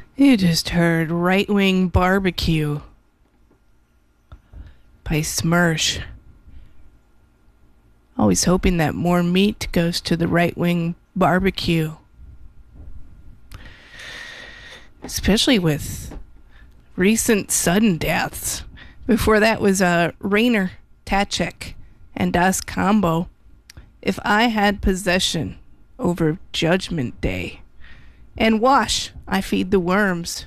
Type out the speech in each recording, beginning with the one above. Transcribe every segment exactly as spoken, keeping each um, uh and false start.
You just heard Right Wing Barbecue by Smersh. Always hoping that more meat goes to the right wing barbecue. Especially with recent sudden deaths. Before that was uh, Rainer Tachek and Das Combo. If I had possession over Judgment Day. And wash, I feed the worms.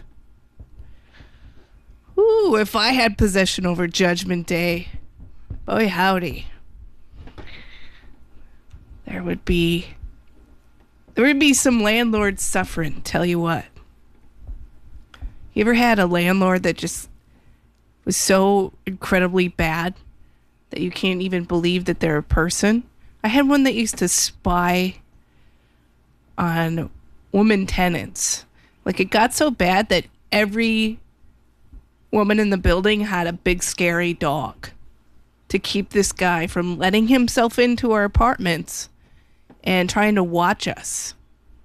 Ooh, if I had possession over Judgment Day. Boy, howdy. There would be... There would be some landlords suffering, tell you what. You ever had a landlord that just was so incredibly bad that you can't even believe that they're a person? I had one that used to spy on woman tenants. Like, it got so bad that every woman in the building had a big scary dog to keep this guy from letting himself into our apartments and trying to watch us.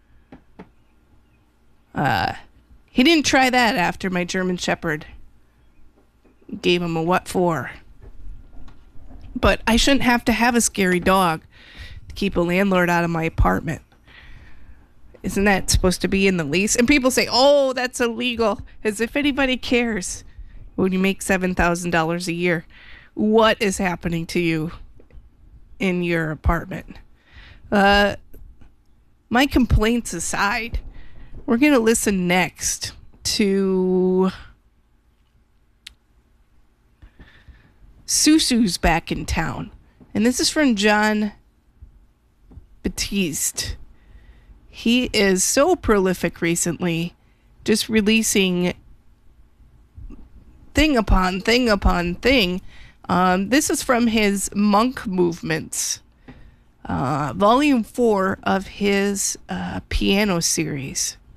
Uh, he didn't try that after my German Shepherd gave him a what for. But I shouldn't have to have a scary dog to keep a landlord out of my apartment. Isn't that supposed to be in the lease? And people say, oh, that's illegal. As if anybody cares. When you make seven thousand dollars a year, what is happening to you in your apartment? Uh, my complaints aside, we're going to listen next to Susu's Back in Town. And this is from Jon Batiste. He is so prolific recently, just releasing thing upon thing upon thing. Um, this is from his Monk Movements, uh, volume four of his uh, piano series.